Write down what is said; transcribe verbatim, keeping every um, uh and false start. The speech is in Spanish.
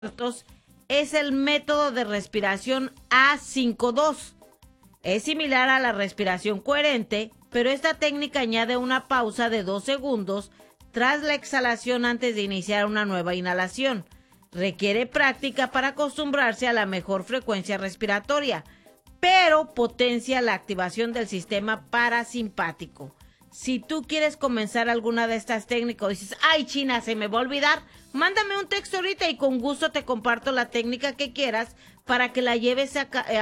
es el método de respiración A cinco dos. Es similar a la respiración coherente, pero esta técnica añade una pausa de dos segundos tras la exhalación antes de iniciar una nueva inhalación. Requiere práctica para acostumbrarse a la mejor frecuencia respiratoria, pero potencia la activación del sistema parasimpático. Si tú quieres comenzar alguna de estas técnicas o dices, ay China, se me va a olvidar, mándame un texto ahorita y con gusto te comparto la técnica que quieras para que la lleves a,